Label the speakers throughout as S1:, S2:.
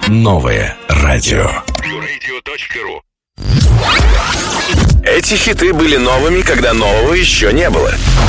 S1: Новое радио. Эти хиты были новыми, когда нового еще не было.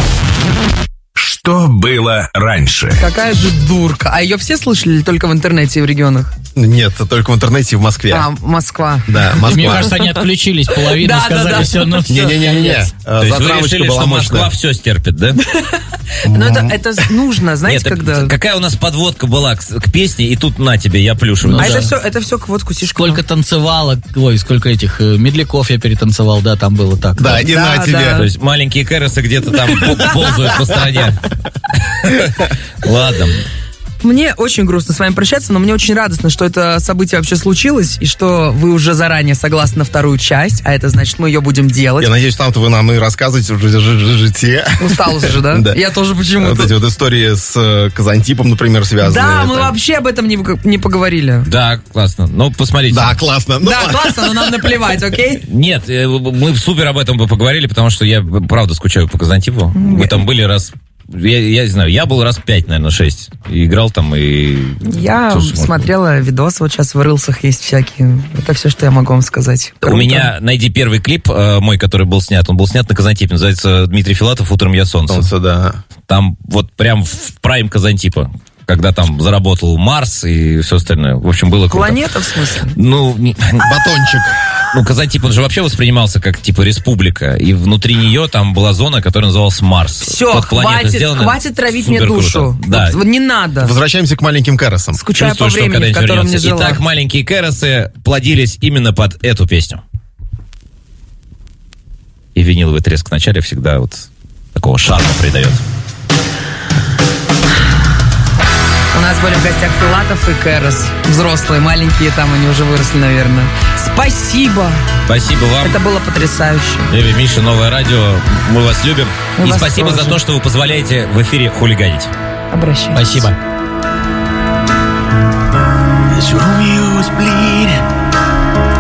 S1: Что было раньше?
S2: Какая же дурка. А ее все слышали или только в интернете и в регионах?
S3: Нет, только в интернете и в Москве.
S2: А, Москва.
S3: Да, Москва.
S4: Мне кажется, они отключились, половину сказали, все, ну все.
S3: Не-не-не.
S5: То есть вы решили, что Москва все стерпит, да?
S2: Но это нужно, знаете, когда...
S5: Какая у нас подводка была к песне, и тут на тебе, я плюшевый.
S2: Это все к водку сишка.
S4: Сколько танцевала, сколько этих медляков я перетанцевал, да, там было так.
S3: Да, и на тебе.
S5: То есть маленькие кэросы где-то там ползают по стороне. Ладно.
S2: Мне очень грустно с вами прощаться, но мне очень радостно, что это событие вообще случилось, и что вы уже заранее согласны на вторую часть, а это значит, мы ее будем делать.
S3: Я надеюсь, там-то вы нам и рассказываете уже.
S2: Устал уже, да?
S3: Да.
S2: Я тоже почему-то.
S3: Вот эти вот истории с Казантипом, например, связаны.
S2: Да, мы вообще об этом не поговорили.
S5: Да, классно. Ну, посмотрите.
S3: Да, классно.
S2: Да, классно, но нам наплевать, окей?
S5: Нет, мы супер об этом бы поговорили, потому что я, правда, скучаю по Казантипу. Мы там были раз... Я не знаю, я был раз 5, наверное, 6. И играл там, и...
S2: Я смотрела видосы, вот сейчас в рилсах есть всякие. Это все, что я могу вам сказать.
S5: Круто. У меня, найди первый клип мой, который был снят. Он был снят на Казантипе. Называется «Дмитрий Филатов. Утром я солнце».
S3: Солнце, да.
S5: Там вот прям в прайм Казантипа. Когда там заработал Марс и все остальное. В общем, было круто.
S2: Планета, в смысле?
S3: Ну, батончик.
S5: Ну, Казантип, он же вообще воспринимался как, типа, республика. И внутри нее там была зона, которая называлась Марс.
S2: Все, хватит травить мне душу.
S5: Да.
S2: Вот не надо.
S3: Возвращаемся к маленьким кэросам.
S2: Скучаю по времени, в котором не жила.
S5: Итак, маленькие кэросы плодились именно под эту песню. И виниловый треск в начале всегда вот такого шарма придает.
S2: У нас были в гостях Филатов и Кэрос. Взрослые, маленькие, там они уже выросли, наверное. Спасибо.
S5: Спасибо вам.
S2: Это было потрясающе.
S5: Эви, Миша, Новое радио. Мы вас любим.
S2: Мы
S5: и
S2: вас
S5: спасибо
S2: тоже.
S5: за то, что вы позволяете в эфире хулиганить.
S2: Обращайтесь.
S4: Спасибо.
S6: As Romeo was bleeding